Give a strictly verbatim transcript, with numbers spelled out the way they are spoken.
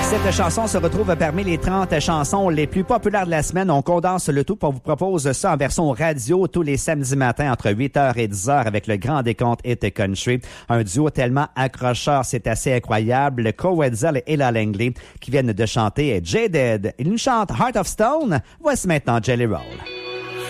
Cette chanson se retrouve parmi les trente chansons les plus populaires de la semaine. On condense le tout. On vous propose ça en version radio tous les samedis matins entre huit heures et dix heures avec le grand décompte Hit Country. Un duo tellement accrocheur, c'est assez incroyable. Cole Wetzel et Ella Langley qui viennent de chanter Jaded. Ils nous chantent Heart of Stone. Voici maintenant Jelly Roll.